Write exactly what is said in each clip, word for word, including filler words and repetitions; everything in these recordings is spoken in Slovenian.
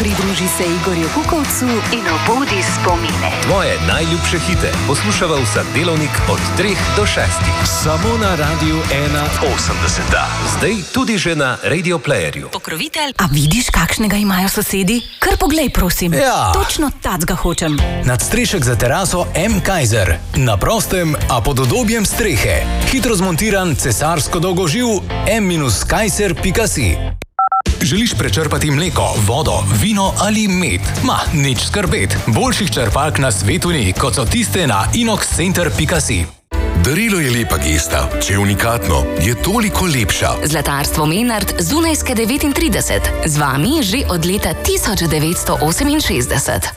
Pridruži se Igorju Kukovcu in obudi spomine. Tvoje najljubše hite poslušava vsak delovnik od treh do šestih. Samo na Radiu ena osemdeset. Zdaj tudi že na Radio Playerju. Pokrovitelj. A vidiš, kakšnega imajo sosedi? Kar poglej, prosim. Ja. Točno tacga hočem. Nadstrešek za teraso M. Kaiser. Na prostem, a pod udobjem strehe. Hitro zmontiran cesarsko dolgoživ M Kaiser pika si. Želiš prečrpati mleko, vodo, vino ali med? Ma, nič skrbet. Boljših črpalk na svetu ni, kot so tiste na inox center pika si. Darilo je lepa gesta, če je unikatno, je toliko lepša. Zlatarstvo Menard z Dunajske devetintrideset. Z vami že od leta tisoč devetsto oseminšestdeset.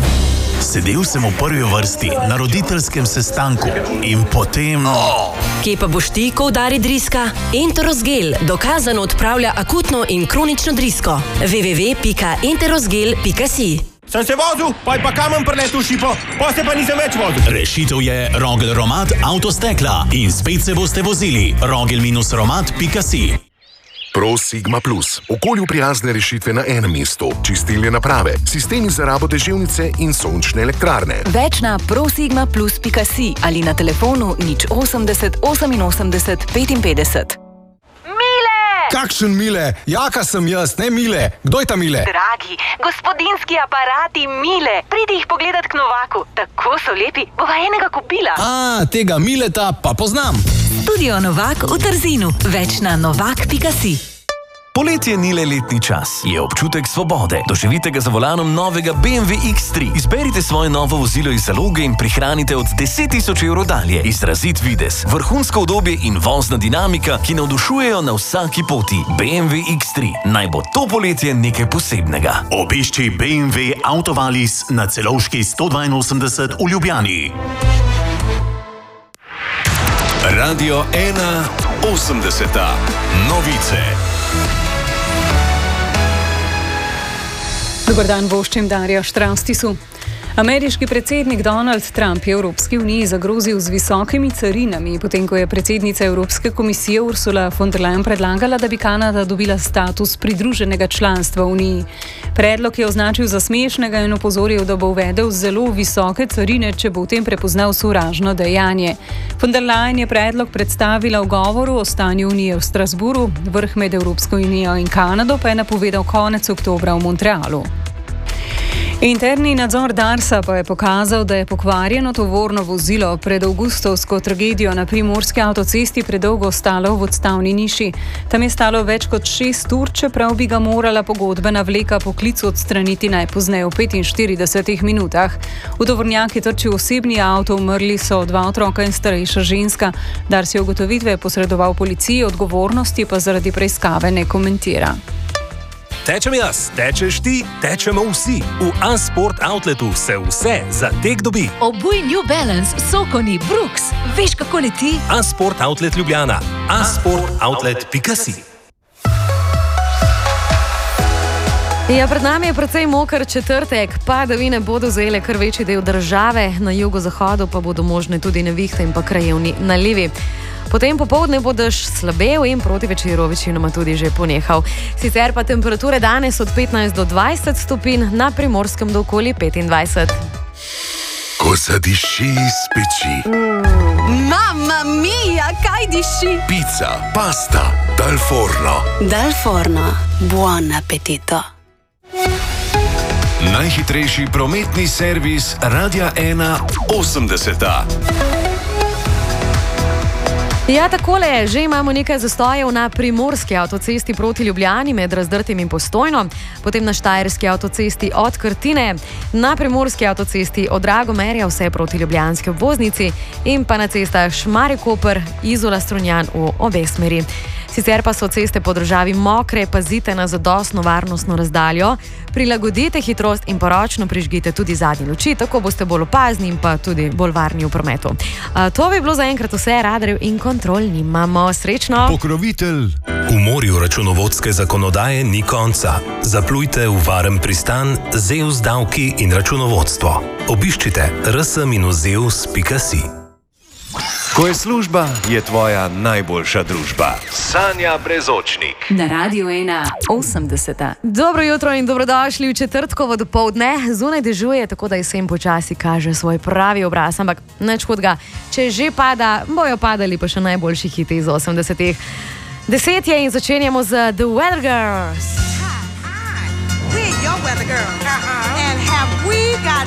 Sedel sem v prvi vrsti na roditeljskem sestanku in potem... Oh. Kje pa boš ti, ko udari driska? Enterosgel dokazano odpravlja akutno in kronično drisko. w w w pika enterosgel pika si. Sem se vozil, pa je pa kamen preletel šipo, pa se pa nisem več vozil. Rešitev je Rogel Romat avtostekla in spet se boste vozili. rogel romat pika si. Pro Sigma Plus. Okolju prijazne rešitve na enem mestu. Čistilne naprave, sistemi za rabo deževnice in sončne elektrarne. Več na pro sigma plus pika si ali na telefonu nič osemdeset oseminosemdeset petinpetdeset. Mile! Kakšen Mile? Jaka sem jaz, ne Mile. Kdo je ta Mile? Dragi, gospodinski aparati Mile. Pridi jih pogledat k Novaku. Tako so lepi, bova enega kupila. A, tega Mileta pa poznam. Studio Novak v Trzinu. Več na novak pika si. Poletje ni le letni čas, je občutek svobode. Doživite ga za volanom novega B M W X tri. Izberite svoje novo vozilo iz zaloge in prihranite od deset tisoč evrov dalje. Izrazit videz, vrhunsko udobje in vozna dinamika, ki navdušujejo na vsaki poti. B M W X tri. Naj bo to poletje nekaj posebnega. Obišči B M W Autovalis na Celovški sto dvainosemdeset v Ljubljani. Radio ena osemdeset. Novice. Dobar dan, voščim Darja Štrastisu. Ameriški predsednik Donald Trump je Evropski uniji zagrozil z visokimi carinami, potem ko je predsednica Evropske komisije Ursula von der Leyen predlagala, da bi Kanada dobila status pridruženega članstva v uniji. Predlog je označil za smešnega in opozoril, da bo uvedel zelo visoke carine, če bo v tem prepoznal sovražno dejanje. Von der Leyen je predlog predstavila v govoru o stanju unije v Strasburu, vrh med Evropsko unijo in Kanado pa je napovedal konec oktobra v Montrealu. Interni nadzor Darsa pa je pokazal, da je pokvarjeno tovorno vozilo pred avgustovsko tragedijo na primorski avtocesti predolgo ostalo v odstavni niši. Tam je stalo več kot šest ur, čeprav bi ga morala pogodbena vleka po klicu odstraniti najpozneje v petinštiridesetih minutah. V tovornjak je trčil osebni avto, umrli so dva otroka in starejša ženska. Dars je ugotovitve posredoval policiji, odgovornosti pa zaradi preiskave ne komentira. Tečem jaz, tečeš ti, tečemo vsi. V A-Sport Outletu se vse za tek dobi. Obuj New Balance, Sokoni, Brooks. Veš, kako leti? A-Sport Outlet Ljubljana. a sport outlet pika si. Ja, pred nami je precej moker četrtek. Padavine bodo zajele kar večji del države, na jugozahodu pa bodo možne tudi nevihte in pa krajevni nalivi. Potem popoldne bo dež slabel in proti večeru večinoma tudi že ponehal. Sicer pa temperature danes od petnajst do dvajset stopinj, na Primorskem do okoli petindvajset. Ko zadiši iz peči. Mm. Mamma mia, kaj diši? Pizza, pasta, dal forno. Dal forno, buon appetito. Najhitrejši prometni servis Radia ena osemdeset. Ja, takole, že imamo nekaj zastojev na primorski avtocesti proti Ljubljani med Razdrtim in Postojno, potem na štajerski avtocesti od Krtine, na primorski avtocesti od Dragomerja vse proti ljubljanski obvoznici in pa na cestah Šmarje-Koper, Izola-Strunjan v obe smeri. Sicer pa so ceste po državi mokre, pazite na zadostno varnostno razdaljo, prilagodite hitrost in poročno prižgite tudi zadnje luči, tako boste bolj opazni in pa tudi bolj varni v prometu. A, to bi bilo zaenkrat vse, radarjev in kontrol nimamo. Srečno! Pokrovitelj. V morju računovodske zakonodaje ni konca. Zaplujte v varen pristan Zeus davki in računovodstvo. Obiščite rs zeus pika si. Ko je služba, je tvoja najboljša družba. Sanja Brezočnik. Na Radiu ena osemdeseta. Dobro jutro in dobrodošli v četrtkovo dopoldne. Zunaj dežuje, tako da jesen počasi kaže svoj pravi obraz, ampak nič hudega. Če že pada, bojo padali pa še najboljši hiti iz osemdesetih. Deset je in začenjamo z The Weather Girls. Hi, hi. We're your weather girls. Uh-huh. And have we got